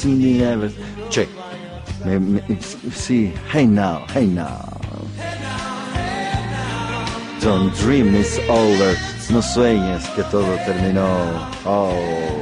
Che, sí, hey now. Don't dream it's over. No sueñes que todo terminó. Oh.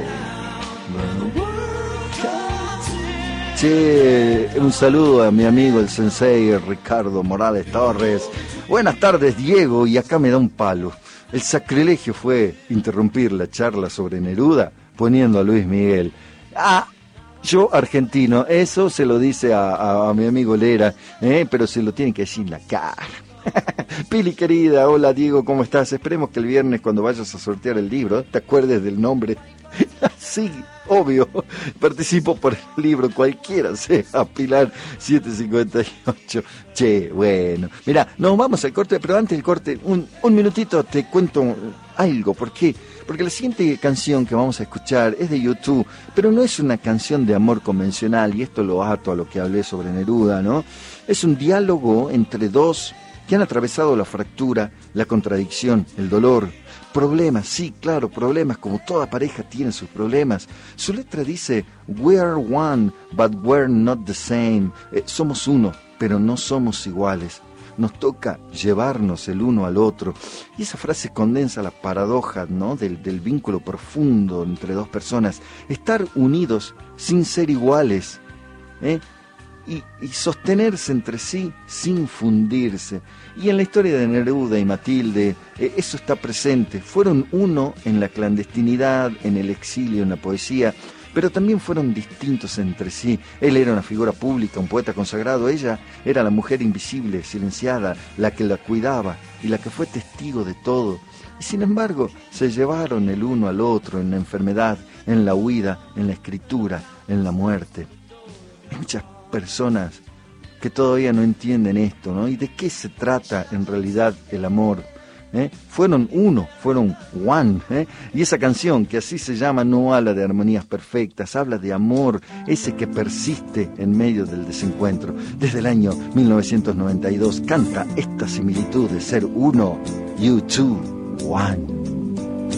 Che, un saludo a mi amigo el sensei Ricardo Morales Torres. Buenas tardes, Diego, y acá me da un palo. El sacrilegio fue interrumpir la charla sobre Neruda poniendo a Luis Miguel. Yo argentino, eso se lo dice a mi amigo Lera, pero se lo tienen que decir en la cara. Pili querida, hola Diego, ¿cómo estás? Esperemos que el viernes cuando vayas a sortear el libro te acuerdes del nombre. Sí, obvio, participo por el libro, cualquiera sea, Pilar 758. Che, bueno, mira, nos vamos al corte, pero antes del corte, un minutito te cuento algo. ¿Por qué? Porque la siguiente canción que vamos a escuchar es de YouTube, pero no es una canción de amor convencional, y esto lo ato a lo que hablé sobre Neruda, ¿no? Es un diálogo entre dos que han atravesado la fractura, la contradicción, el dolor, problemas, sí, claro, problemas, como toda pareja tiene sus problemas. Su letra dice, we are one, but we're not the same. Somos uno, pero no somos iguales. Nos toca llevarnos el uno al otro. Y esa frase condensa la paradoja, ¿no?, del vínculo profundo entre dos personas. Estar unidos sin ser iguales, y sostenerse entre sí sin fundirse. Y en la historia de Neruda y Matilde, eso está presente. Fueron uno en la clandestinidad, en el exilio, en la poesía, pero también fueron distintos entre sí. Él era una figura pública, un poeta consagrado. Ella era la mujer invisible, silenciada, la que la cuidaba y la que fue testigo de todo. Y sin embargo, se llevaron el uno al otro en la enfermedad, en la huida, en la escritura, en la muerte. Hay muchas personas que todavía no entienden esto, ¿no? ¿Y de qué se trata en realidad el amor? Fueron uno, fueron one, y esa canción, que así se llama, no habla de armonías perfectas, habla de amor, ese que persiste en medio del desencuentro. Desde el año 1992 canta esta similitud de ser uno, you two, one.